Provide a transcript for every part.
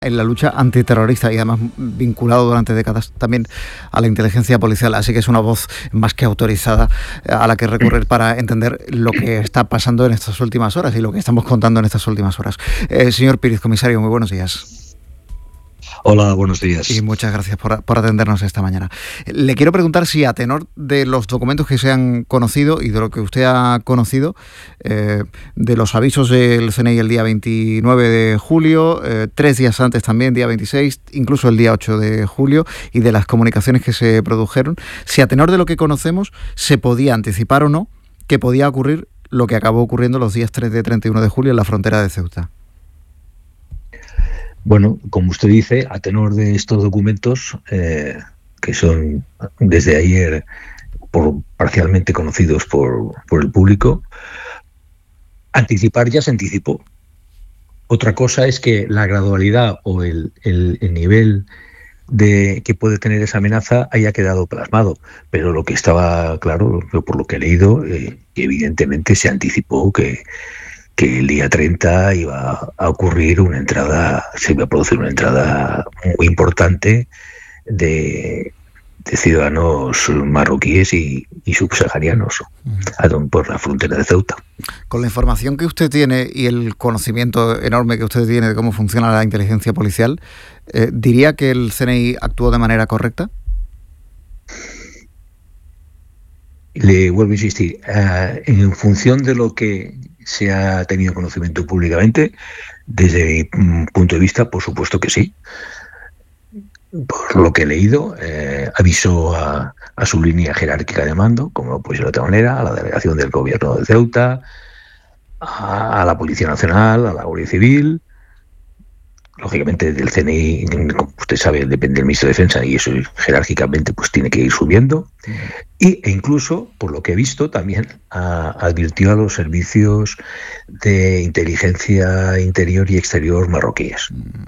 en la lucha antiterrorista y además vinculado durante décadas también a la inteligencia policial, así que es una voz más que autorizada a la que recurrir para entender lo que está pasando en estas últimas horas y lo que estamos contando en estas últimas horas. Señor Píriz, comisario, muy buenos días. Hola, buenos días. Y muchas gracias por atendernos esta mañana. Le quiero preguntar si, a tenor de los documentos que se han conocido y de lo que usted ha conocido, de los avisos del CNI el día 29 de julio, 3 días antes también, día 26, incluso el día 8 de julio, y de las comunicaciones que se produjeron, si a tenor de lo que conocemos se podía anticipar o no que podía ocurrir lo que acabó ocurriendo los días 3 de 31 de julio en la frontera de Ceuta. Bueno, como usted dice, a tenor de estos documentos, que son desde ayer parcialmente conocidos por el público, anticipar ya se anticipó. Otra cosa es que la gradualidad o el nivel de que puede tener esa amenaza haya quedado plasmado, pero lo que estaba claro, por lo que he leído, que evidentemente se anticipó que el día 30 iba a ocurrir una entrada, se iba a producir una entrada muy importante de ciudadanos marroquíes y subsaharianos por la frontera de Ceuta. Con la información que usted tiene y el conocimiento enorme que usted tiene de cómo funciona la inteligencia policial, ¿diría que el CNI actuó de manera correcta? Le vuelvo a insistir, en función de lo que se ha tenido conocimiento públicamente, desde mi punto de vista, por supuesto que sí. Por lo que he leído, avisó a su línea jerárquica de mando, como no puede ser de otra manera, a la delegación del gobierno de Ceuta, a la Policía Nacional, a la Guardia Civil. Lógicamente del CNI, como usted sabe, depende del ministro de Defensa y eso jerárquicamente pues tiene que ir subiendo. E incluso, por lo que he visto, también advirtió a los servicios de inteligencia interior y exterior marroquíes.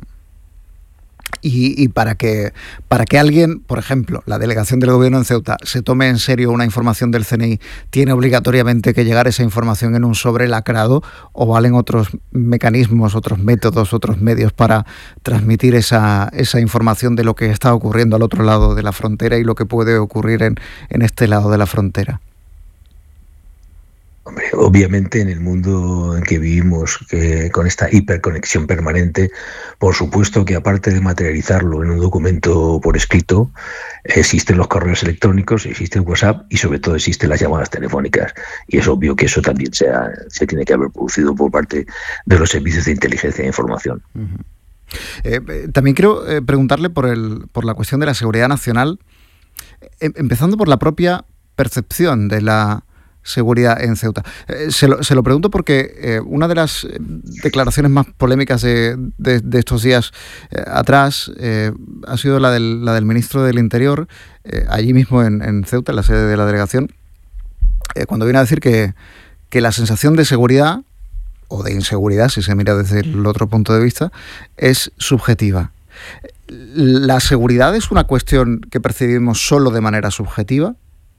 Y para que alguien, por ejemplo, la delegación del gobierno en Ceuta, se tome en serio una información del CNI, ¿tiene obligatoriamente que llegar esa información en un sobre lacrado o valen otros mecanismos, otros métodos, otros medios para transmitir esa información de lo que está ocurriendo al otro lado de la frontera y lo que puede ocurrir en este lado de la frontera? Hombre, obviamente en el mundo en que vivimos, con esta hiperconexión permanente, por supuesto que aparte de materializarlo en un documento por escrito, existen los correos electrónicos, existe el WhatsApp y sobre todo existen las llamadas telefónicas. Y es obvio que eso también se tiene que haber producido por parte de los servicios de inteligencia e información. También quiero preguntarle por la cuestión de la seguridad nacional, empezando por la propia percepción de la seguridad en Ceuta. Se lo pregunto porque una de las declaraciones más polémicas de estos días atrás ha sido la del ministro del Interior, allí mismo en Ceuta, en la sede de la delegación, cuando viene a decir que la sensación de seguridad o de inseguridad, si se mira desde el otro punto de vista, es subjetiva. ¿La seguridad es una cuestión que percibimos solo de manera subjetiva?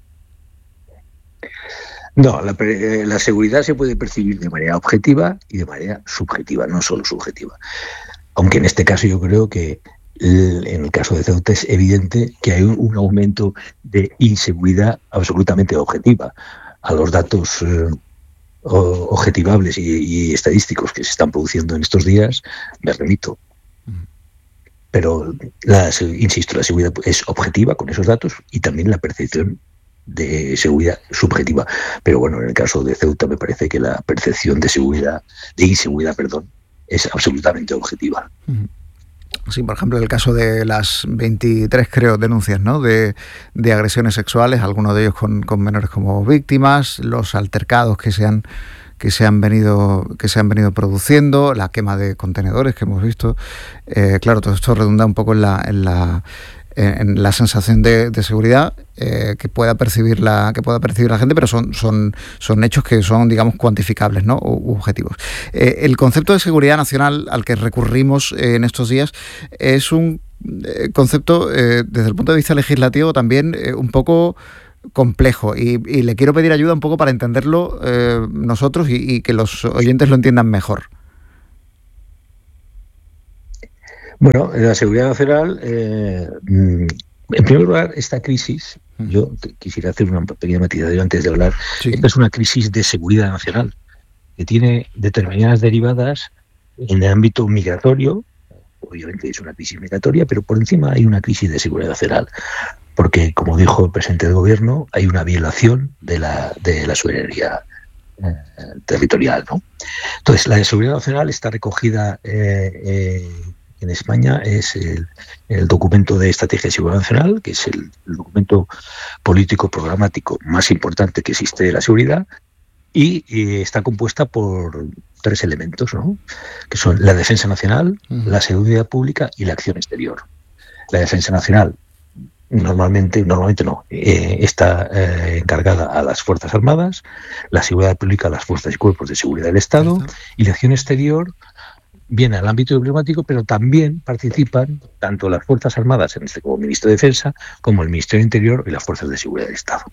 No, la seguridad se puede percibir de manera objetiva y de manera subjetiva, no solo subjetiva. Aunque en este caso yo creo que en el caso de Ceuta es evidente que hay un aumento de inseguridad absolutamente objetiva. A los datos objetivables y estadísticos que se están produciendo en estos días me remito. Pero, insisto, la seguridad es objetiva con esos datos y también la percepción de seguridad subjetiva. Pero bueno, en el caso de Ceuta me parece que la percepción de inseguridad, es absolutamente objetiva. Sí, por ejemplo, en el caso de las 23, creo, denuncias, ¿no?, de agresiones sexuales, algunos de ellos con menores como víctimas, los altercados que se han venido produciendo, la quema de contenedores que hemos visto. Claro, todo esto redunda un poco en la sensación de seguridad que pueda percibir la gente, pero son hechos que son, digamos, cuantificables, ¿no?, u objetivos. El concepto de seguridad nacional al que recurrimos en estos días es un concepto, desde el punto de vista legislativo, también un poco complejo, y le quiero pedir ayuda un poco para entenderlo nosotros y que los oyentes lo entiendan mejor. Bueno, la seguridad nacional, en primer lugar, esta crisis, yo quisiera hacer una pequeña matización antes de hablar. Sí. Esta es una crisis de seguridad nacional que tiene determinadas derivadas en el ámbito migratorio. Obviamente es una crisis migratoria, pero por encima hay una crisis de seguridad nacional, porque, como dijo el presidente del gobierno, hay una violación de la soberanía territorial, ¿no? Entonces, la de seguridad nacional está recogida en España, es el documento de estrategia de seguridad nacional, que es el documento político programático más importante que existe de la seguridad, y está compuesta por 3 elementos, ¿no? Que son la defensa nacional, la seguridad pública y la acción exterior. La defensa nacional normalmente no, está encargada a las Fuerzas Armadas, la seguridad pública a las fuerzas y cuerpos de seguridad del Estado, y la acción exterior viene al ámbito diplomático, pero también participan tanto las Fuerzas Armadas, en este como Ministro de Defensa, como el Ministerio de Interior y las Fuerzas de Seguridad del Estado.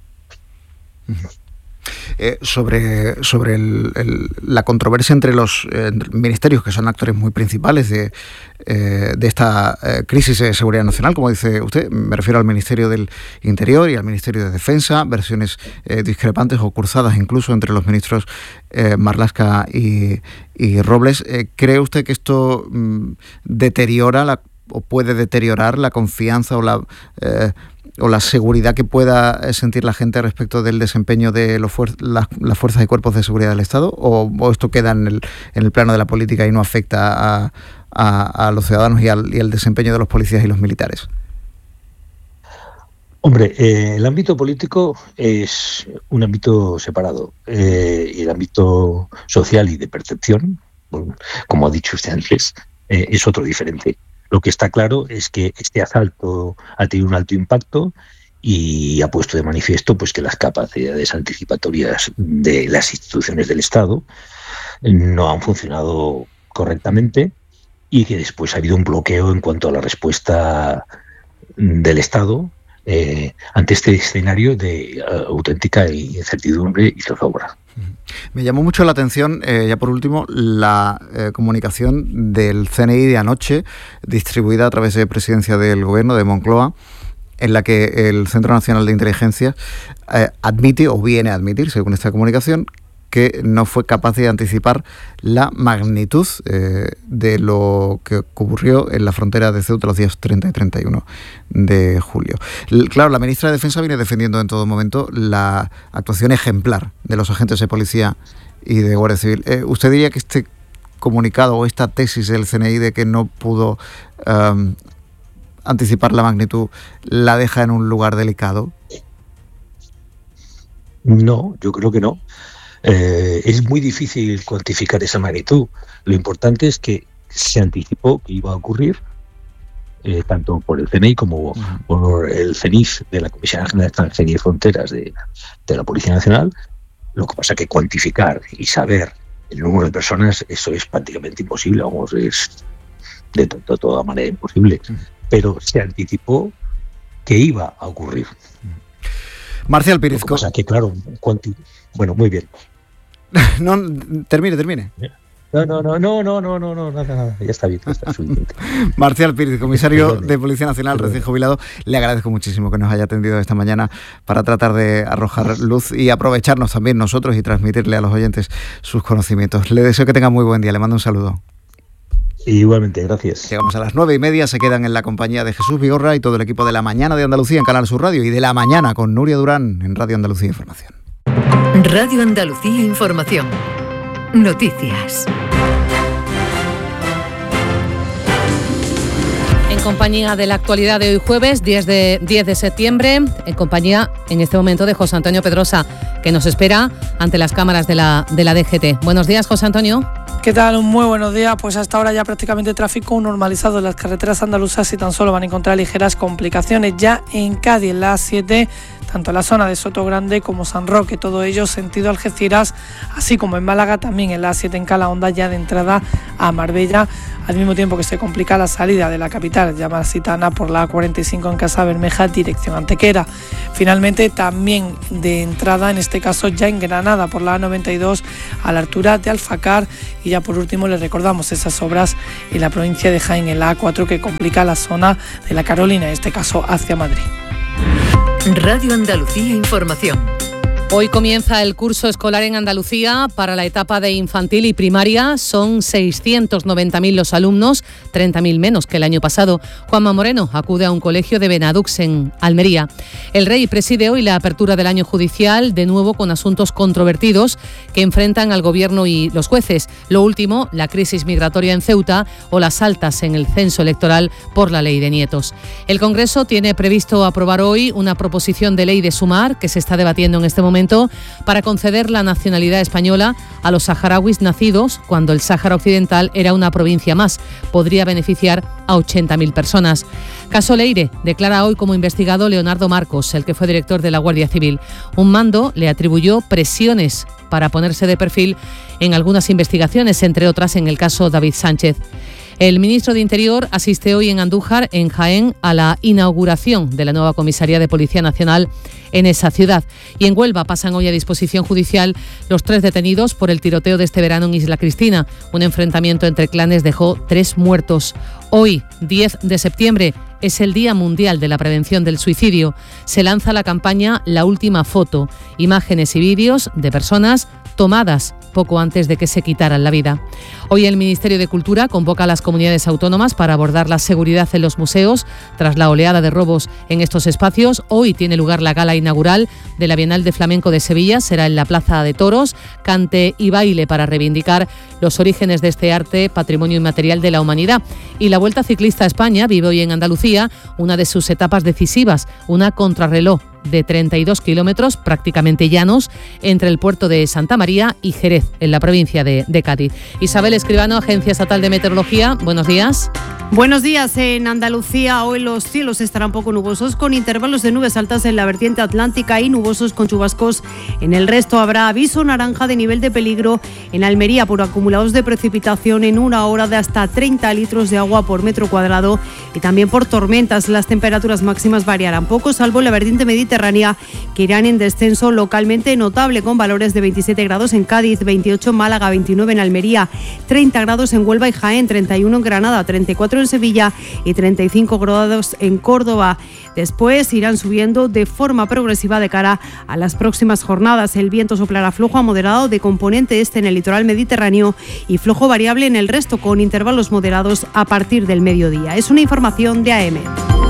Sobre la controversia entre los ministerios, que son actores muy principales de esta crisis de seguridad nacional, como dice usted, me refiero al Ministerio del Interior y al Ministerio de Defensa, versiones discrepantes o cruzadas incluso entre los ministros Marlaska y Robles. ¿Cree usted que esto deteriora o puede deteriorar la confianza o la seguridad que pueda sentir la gente respecto del desempeño de las fuerzas y cuerpos de seguridad del Estado? ¿O esto queda en el plano de la política y no afecta a los ciudadanos y al desempeño de los policías y los militares? Hombre, el ámbito político es un ámbito separado. Y el ámbito social y de percepción, como ha dicho usted antes, es otro diferente. Lo que está claro es que este asalto ha tenido un alto impacto y ha puesto de manifiesto pues que las capacidades anticipatorias de las instituciones del Estado no han funcionado correctamente y que después ha habido un bloqueo en cuanto a la respuesta del Estado ante este escenario de auténtica incertidumbre y zozobra. Me llamó mucho la atención, ya por último, la comunicación del CNI de anoche, distribuida a través de Presidencia del Gobierno de Moncloa, en la que el Centro Nacional de Inteligencia admite, o viene a admitir, según esta comunicación, que no fue capaz de anticipar la magnitud de lo que ocurrió en la frontera de Ceuta los días 30 y 31 de julio. Claro, la ministra de Defensa viene defendiendo en todo momento la actuación ejemplar de los agentes de policía y de Guardia Civil. ¿Usted diría que este comunicado o esta tesis del CNI de que no pudo anticipar la magnitud la deja en un lugar delicado? No, yo creo que no. Es muy difícil cuantificar esa magnitud. Lo importante es que se anticipó que iba a ocurrir, tanto por el CNI como por el CENIF de la Comisión Nacional de Extranjería y Fronteras de la Policía Nacional. Lo que pasa es que cuantificar y saber el número de personas, eso es prácticamente imposible, vamos, es de toda manera imposible. Pero se anticipó que iba a ocurrir. Marcial Pírez. O sea que, claro, bueno, muy bien. No, termine. No, nada, ya está bien. Está suficiente. Marcial Pírez, comisario de Policía Nacional, recién jubilado, le agradezco muchísimo que nos haya atendido esta mañana para tratar de arrojar luz y aprovecharnos también nosotros y transmitirle a los oyentes sus conocimientos. Le deseo que tenga muy buen día, le mando un saludo. Igualmente, gracias. Llegamos a las 9:30, se quedan en la compañía de Jesús Vigorra y todo el equipo de La Mañana de Andalucía en Canal Sur Radio y de La Mañana con Nuria Durán en Radio Andalucía Información. Radio Andalucía Información. Noticias. En compañía de la actualidad de hoy jueves, 10 de septiembre, en compañía en este momento de José Antonio Pedrosa, que nos espera ante las cámaras de la DGT. Buenos días, José Antonio. ¿Qué tal? Muy buenos días. Pues hasta ahora ya prácticamente tráfico normalizado en las carreteras andaluzas y tan solo van a encontrar ligeras complicaciones ya en Cádiz, en la A7, tanto en la zona de Sotogrande como San Roque, todo ello sentido Algeciras, así como en Málaga, también en la A7 en Calahonda, ya de entrada a Marbella, al mismo tiempo que se complica la salida de la capital malacitana por la A45 en Casa Bermeja, dirección Antequera. Finalmente, también de entrada, en este caso ya en Granada, por la A92 a la altura de Alfacar. Y ya por último les recordamos esas obras en la provincia de Jaén, en la A4, que complica la zona de la Carolina, en este caso hacia Madrid. Radio Andalucía Información. Hoy comienza el curso escolar en Andalucía para la etapa de infantil y primaria. Son 690.000 los alumnos, 30.000 menos que el año pasado. Juanma Moreno acude a un colegio de Benadux en Almería. El Rey preside hoy la apertura del año judicial, de nuevo con asuntos controvertidos que enfrentan al Gobierno y los jueces. Lo último, la crisis migratoria en Ceuta o las altas en el censo electoral por la ley de nietos. El Congreso tiene previsto aprobar hoy una proposición de ley de Sumar, que se está debatiendo en este momento, para conceder la nacionalidad española a los saharauis nacidos cuando el Sáhara Occidental era una provincia más. Podría beneficiar a 80.000 personas. Caso Leire, declara hoy como investigado Leonardo Marcos, el que fue director de la Guardia Civil. Un mando le atribuyó presiones para ponerse de perfil en algunas investigaciones, entre otras en el caso David Sánchez. El ministro de Interior asiste hoy en Andújar, en Jaén, a la inauguración de la nueva comisaría de Policía Nacional en esa ciudad. Y en Huelva pasan hoy a disposición judicial los 3 detenidos por el tiroteo de este verano en Isla Cristina. Un enfrentamiento entre clanes dejó 3 muertos. Hoy, 10 de septiembre, es el Día Mundial de la Prevención del Suicidio. Se lanza la campaña La Última Foto, imágenes y vídeos de personas tomadas poco antes de que se quitaran la vida. Hoy el Ministerio de Cultura convoca a las comunidades autónomas para abordar la seguridad en los museos tras la oleada de robos en estos espacios. Hoy tiene lugar la gala inaugural de la Bienal de Flamenco de Sevilla. Será en la Plaza de Toros, cante y baile para reivindicar los orígenes de este arte, patrimonio inmaterial de la humanidad. Y la Vuelta Ciclista a España vive hoy en Andalucía una de sus etapas decisivas, una contrarreloj de 32 kilómetros prácticamente llanos entre el puerto de Santa María y Jerez, en la provincia de Cádiz. Isabel Escribano, Agencia Estatal de Meteorología, buenos días. Buenos días. En Andalucía hoy los cielos estarán poco nubosos, con intervalos de nubes altas en la vertiente atlántica y nubosos con chubascos en el resto. Habrá aviso naranja de nivel de peligro en Almería por acumulados de precipitación en una hora de hasta 30 litros de agua por metro cuadrado, y también por tormentas. Las temperaturas máximas variarán poco, salvo en la vertiente mediterránea, que irán en descenso localmente notable, con valores de 27 grados en Cádiz, 28 en Málaga, 29 en Almería, 30 grados en Huelva y Jaén, 31 en Granada, 34 en Sevilla y 35 grados en Córdoba. Después irán subiendo de forma progresiva de cara a las próximas jornadas. El viento soplará flojo a moderado de componente este en el litoral mediterráneo y flojo variable en el resto, con intervalos moderados a partir del mediodía. Es una información de AM.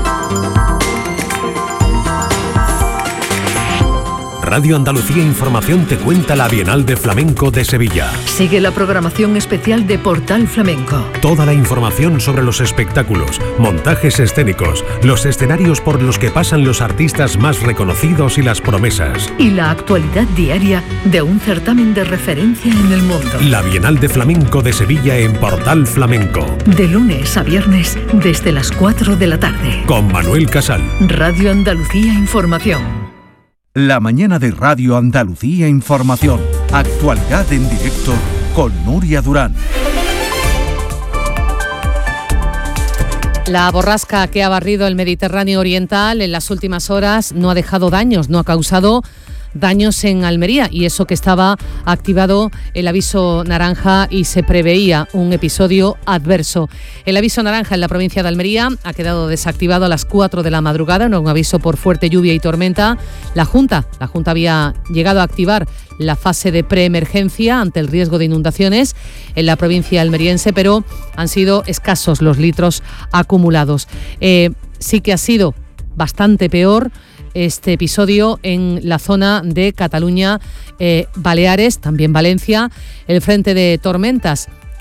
Radio Andalucía Información te cuenta la Bienal de Flamenco de Sevilla. Sigue la programación especial de Portal Flamenco. Toda la información sobre los espectáculos, montajes escénicos, los escenarios por los que pasan los artistas más reconocidos y las promesas. Y la actualidad diaria de un certamen de referencia en el mundo. La Bienal de Flamenco de Sevilla en Portal Flamenco. De lunes a viernes desde las 4 de la tarde. Con Manuel Casal. Radio Andalucía Información. La mañana de Radio Andalucía Información. Actualidad en directo con Nuria Durán. La borrasca que ha barrido el Mediterráneo oriental en las últimas horas no ha dejado daños, no ha causado daños en Almería, y eso que estaba activado el aviso naranja y se preveía un episodio adverso. El aviso naranja en la provincia de Almería ha quedado desactivado a las 4 de la madrugada, en un aviso por fuerte lluvia y tormenta. La Junta había llegado a activar la fase de preemergencia ante el riesgo de inundaciones en la provincia almeriense, pero han sido escasos los litros acumulados. Sí que ha sido bastante peor este episodio en la zona de Cataluña, Baleares, también Valencia. El frente de tormentas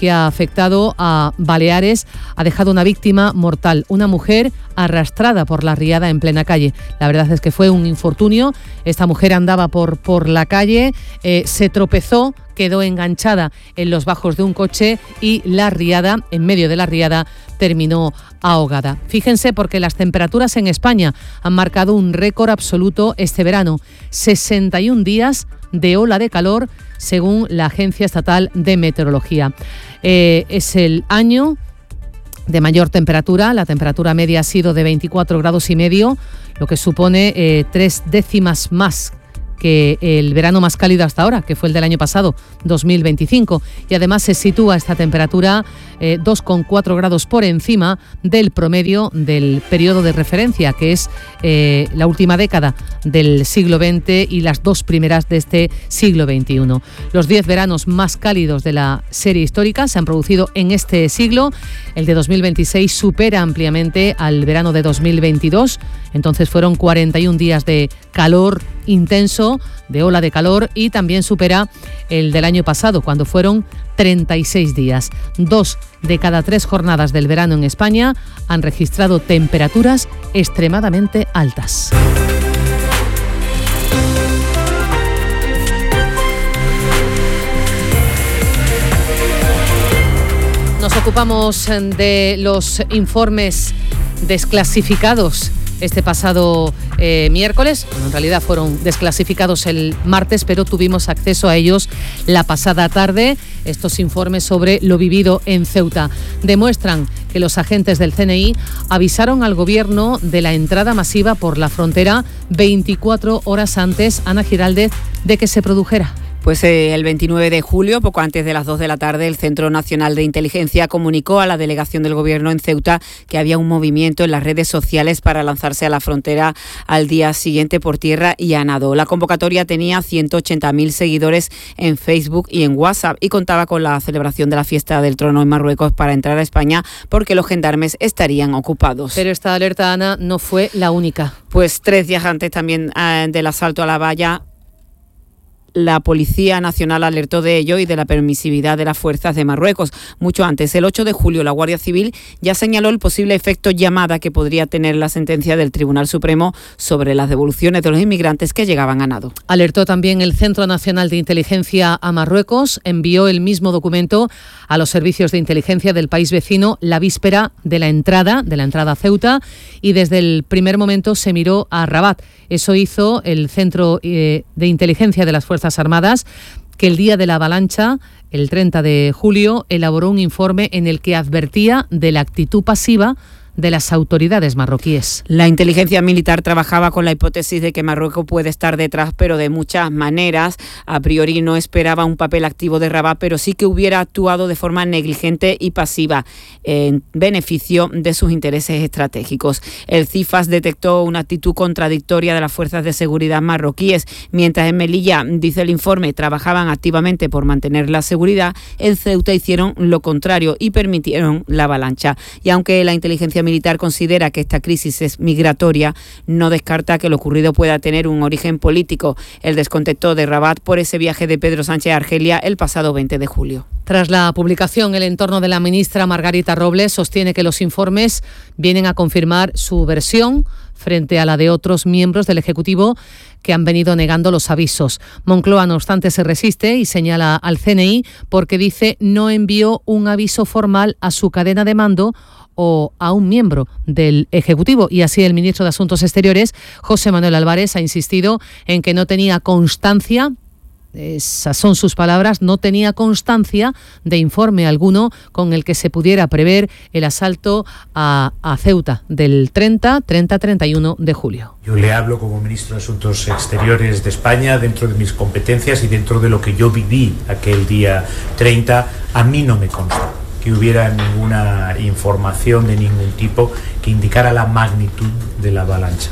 que ha afectado a Baleares ha dejado una víctima mortal, una mujer arrastrada por la riada en plena calle. La verdad es que fue un infortunio. Esta mujer andaba por la calle, se tropezó, quedó enganchada en los bajos de un coche y en medio de la riada, terminó ahogada. Fíjense, porque las temperaturas en España han marcado un récord absoluto este verano. 61 días de ola de calor, según la Agencia Estatal de Meteorología. Es el año de mayor temperatura. La temperatura media ha sido de 24,5 grados, lo que supone 3 décimas más que el verano más cálido hasta ahora, que fue el del año pasado, 2025. Y además se sitúa esta temperatura 2,4 grados por encima del promedio del periodo de referencia, que es la última década del siglo XX y las 2 primeras de este siglo XXI. Los 10 veranos más cálidos de la serie histórica se han producido en este siglo. El de 2026 supera ampliamente al verano de 2022. Entonces fueron 41 días de calor intenso, de ola de calor, y también supera el del año pasado, cuando fueron 36 días. 2 de cada 3 jornadas del verano en España han registrado temperaturas extremadamente altas. Nos ocupamos de los informes desclasificados este pasado miércoles. Bueno, en realidad fueron desclasificados el martes, pero tuvimos acceso a ellos la pasada tarde. Estos informes sobre lo vivido en Ceuta demuestran que los agentes del CNI avisaron al gobierno de la entrada masiva por la frontera 24 horas antes, Ana Giraldez, de que se produjera. Pues el 29 de julio, poco antes de las 2 de la tarde, el Centro Nacional de Inteligencia comunicó a la delegación del Gobierno en Ceuta que había un movimiento en las redes sociales para lanzarse a la frontera al día siguiente por tierra y a nado. La convocatoria tenía 180.000 seguidores en Facebook y en WhatsApp y contaba con la celebración de la fiesta del trono en Marruecos para entrar a España, porque los gendarmes estarían ocupados. Pero esta alerta, Ana, no fue la única. Pues 3 días antes también del asalto a la valla, la Policía Nacional alertó de ello y de la permisividad de las fuerzas de Marruecos. Mucho antes, el 8 de julio, la Guardia Civil ya señaló el posible efecto llamada que podría tener la sentencia del Tribunal Supremo sobre las devoluciones de los inmigrantes que llegaban a nado. Alertó también el Centro Nacional de Inteligencia a Marruecos. Envió el mismo documento a los servicios de inteligencia del país vecino la víspera de la entrada a Ceuta, y desde el primer momento se miró a Rabat. Eso hizo el Centro de Inteligencia de las Fuerzas Armadas, que el día de la avalancha, el 30 de julio, elaboró un informe en el que advertía de la actitud pasiva de las autoridades marroquíes. La inteligencia militar trabajaba con la hipótesis de que Marruecos puede estar detrás, pero de muchas maneras. A priori no esperaba un papel activo de Rabat, pero sí que hubiera actuado de forma negligente y pasiva en beneficio de sus intereses estratégicos. El CIFAS detectó una actitud contradictoria de las fuerzas de seguridad marroquíes. Mientras en Melilla, dice el informe, trabajaban activamente por mantener la seguridad, en Ceuta hicieron lo contrario y permitieron la avalancha. Y aunque la inteligencia militar considera que esta crisis es migratoria, no descarta que lo ocurrido pueda tener un origen político. El descontento de Rabat por ese viaje de Pedro Sánchez a Argelia el pasado 20 de julio. Tras la publicación, el entorno de la ministra Margarita Robles sostiene que los informes vienen a confirmar su versión frente a la de otros miembros del Ejecutivo que han venido negando los avisos. Moncloa, no obstante, se resiste y señala al CNI porque dice no envió un aviso formal a su cadena de mando o a un miembro del Ejecutivo. Y así el ministro de Asuntos Exteriores, José Manuel Álvarez, ha insistido en que no tenía constancia, esas son sus palabras, no tenía constancia de informe alguno con el que se pudiera prever el asalto a Ceuta del 30-31 de julio. Yo le hablo como ministro de Asuntos Exteriores de España dentro de mis competencias y dentro de lo que yo viví aquel día 30. A mí no me consta que hubiera ninguna información de ningún tipo que indicara la magnitud de la avalancha.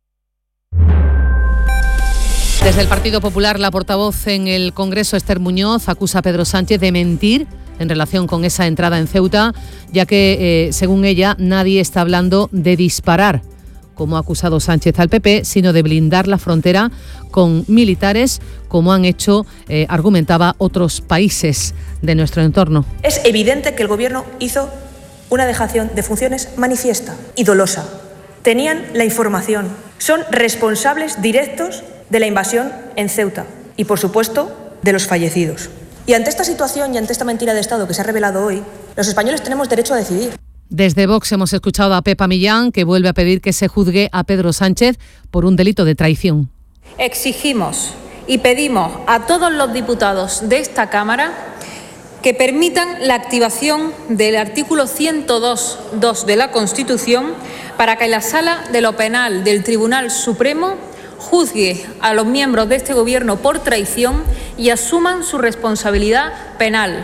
Desde el Partido Popular, la portavoz en el Congreso, Esther Muñoz, acusa a Pedro Sánchez de mentir en relación con esa entrada en Ceuta, ya que, según ella, nadie está hablando de disparar como ha acusado Sánchez al PP, sino de blindar la frontera con militares, como han hecho, argumentaba, otros países de nuestro entorno. Es evidente que el Gobierno hizo una dejación de funciones manifiesta y dolosa. Tenían la información, son responsables directos de la invasión en Ceuta y, por supuesto, de los fallecidos. Y ante esta situación y ante esta mentira de Estado que se ha revelado hoy, los españoles tenemos derecho a decidir. Desde Vox hemos escuchado a Pepa Millán, que vuelve a pedir que se juzgue a Pedro Sánchez por un delito de traición. Exigimos y pedimos a todos los diputados de esta Cámara que permitan la activación del artículo 102.2 de la Constitución para que la Sala de lo Penal del Tribunal Supremo juzgue a los miembros de este Gobierno por traición y asuman su responsabilidad penal.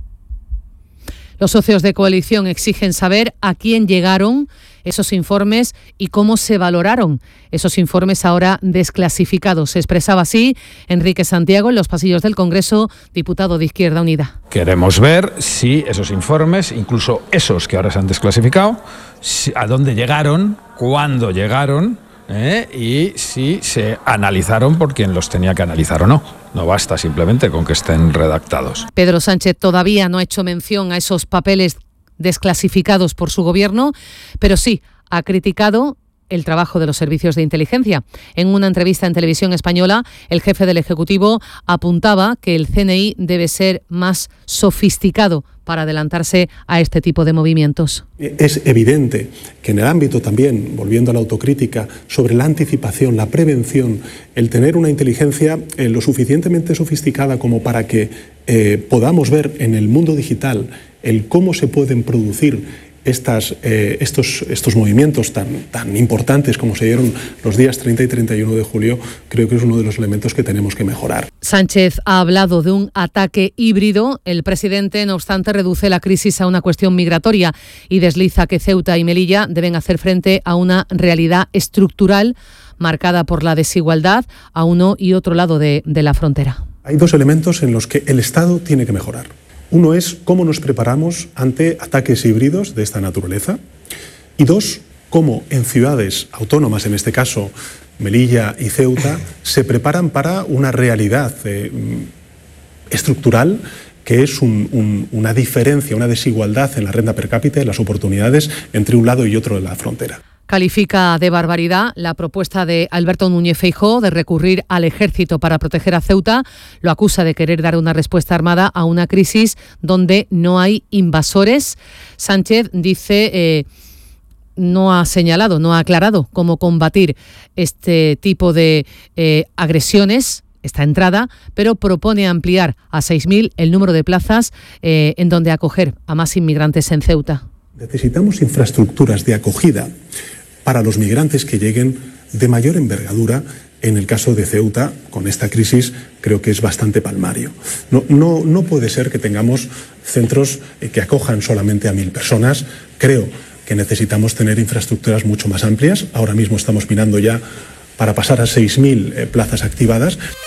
Los socios de coalición exigen saber a quién llegaron esos informes y cómo se valoraron esos informes ahora desclasificados. Se expresaba así Enrique Santiago en los pasillos del Congreso, diputado de Izquierda Unida. Queremos ver si esos informes, incluso esos que ahora se han desclasificado, a dónde llegaron, cuándo llegaron, y si se analizaron por quien los tenía que analizar o no. No basta simplemente con que estén redactados. Pedro Sánchez todavía no ha hecho mención a esos papeles desclasificados por su gobierno, pero sí ha criticado el trabajo de los servicios de inteligencia. En una entrevista en Televisión Española, el jefe del Ejecutivo apuntaba que el CNI debe ser más sofisticado para adelantarse a este tipo de movimientos. Es evidente que en el ámbito también, volviendo a la autocrítica, sobre la anticipación, la prevención, el tener una inteligencia lo suficientemente sofisticada como para que podamos ver en el mundo digital el cómo se pueden producir estos movimientos tan importantes como se dieron los días 30 y 31 de julio, creo que es uno de los elementos que tenemos que mejorar. Sánchez ha hablado de un ataque híbrido. El presidente, no obstante, reduce la crisis a una cuestión migratoria y desliza que Ceuta y Melilla deben hacer frente a una realidad estructural marcada por la desigualdad a uno y otro lado de la frontera. Hay dos elementos en los que el Estado tiene que mejorar. Uno es cómo nos preparamos ante ataques híbridos de esta naturaleza. Y dos, cómo en ciudades autónomas, en este caso Melilla y Ceuta, se preparan para una realidad estructural que es una diferencia, una desigualdad en la renta per cápita y las oportunidades entre un lado y otro de la frontera. Califica de barbaridad la propuesta de Alberto Núñez Feijóo de recurrir al ejército para proteger a Ceuta. Lo acusa de querer dar una respuesta armada a una crisis donde no hay invasores. Sánchez dice no ha señalado, no ha aclarado cómo combatir este tipo de agresiones, esta entrada, pero propone ampliar a 6.000 el número de plazas en donde acoger a más inmigrantes en Ceuta. Necesitamos infraestructuras de acogida para los migrantes que lleguen de mayor envergadura. En el caso de Ceuta, con esta crisis, creo que es bastante palmario. No puede ser que tengamos centros que acojan solamente a 1.000 personas. Creo que necesitamos tener infraestructuras mucho más amplias. Ahora mismo estamos mirando ya para pasar a 6.000 plazas activadas.